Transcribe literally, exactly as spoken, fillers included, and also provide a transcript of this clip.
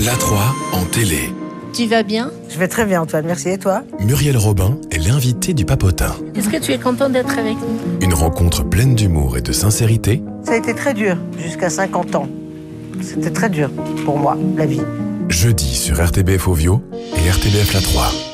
La trois en télé. Tu vas bien? Je vais très bien, Antoine, merci. Et toi? Muriel Robin est l'invitée du Papotin. Est-ce que tu es content d'être avec nous? Une rencontre pleine d'humour et de sincérité. Ça a été très dur, jusqu'à cinquante ans. C'était très dur pour moi, la vie. Jeudi sur R T B F Ovio et R T B F La trois.